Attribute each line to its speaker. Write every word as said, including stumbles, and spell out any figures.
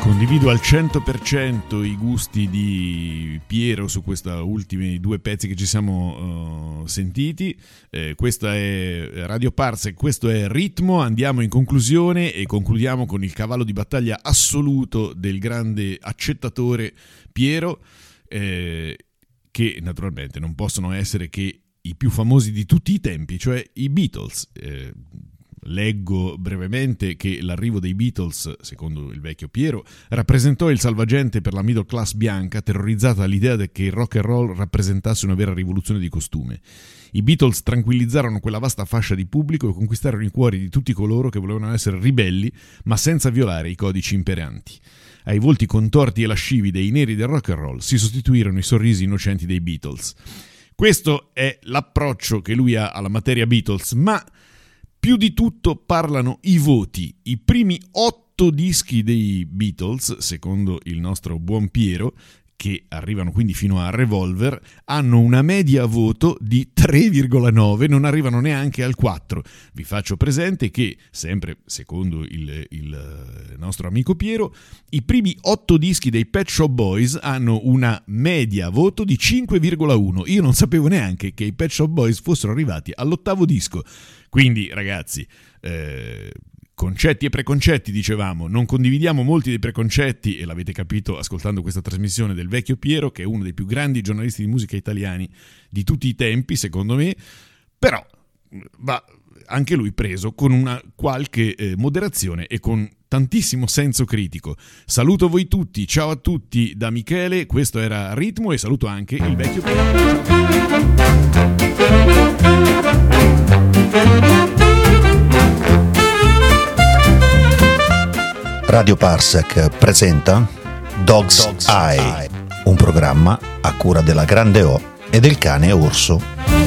Speaker 1: Condivido al cento per cento i gusti di Piero su questi ultimi due pezzi che ci siamo uh, sentiti. Eh, questa è Radio Parsec, questo è Ritmo. Andiamo in conclusione e concludiamo con il cavallo di battaglia assoluto del grande accettatore Piero, eh, che naturalmente non possono essere che i più famosi di tutti i tempi, cioè i Beatles. Eh, Leggo brevemente che l'arrivo dei Beatles, secondo il vecchio Piero, rappresentò il salvagente per la middle class bianca terrorizzata dall'idea che il rock and roll rappresentasse una vera rivoluzione di costume. I Beatles tranquillizzarono quella vasta fascia di pubblico e conquistarono i cuori di tutti coloro che volevano essere ribelli, ma senza violare i codici imperanti. Ai volti contorti e lascivi dei neri del rock and roll si sostituirono i sorrisi innocenti dei Beatles. Questo è l'approccio che lui ha alla materia Beatles, ma più di tutto parlano i voti. I primi otto dischi dei Beatles, secondo il nostro buon Piero, che arrivano quindi fino a Revolver, hanno una media voto di tre virgola nove, non arrivano neanche al quattro. Vi faccio presente che, sempre secondo il, il nostro amico Piero, i primi otto dischi dei Pet Shop Boys hanno una media voto di cinque virgola uno. Io non sapevo neanche che i Pet Shop Boys fossero arrivati all'ottavo disco. Quindi, ragazzi, eh, concetti e preconcetti, dicevamo, non condividiamo molti dei preconcetti, e l'avete capito ascoltando questa trasmissione, del vecchio Piero, che è uno dei più grandi giornalisti di musica italiani di tutti i tempi, secondo me, però va anche lui preso con una qualche eh, moderazione e con tantissimo senso critico. Saluto voi tutti, ciao a tutti da Michele, questo era Ritmo, e saluto anche il vecchio Piero.
Speaker 2: Radio Parsec presenta Dog's, Dog's Eye, Eye, un programma a cura della Grande O e del cane orso.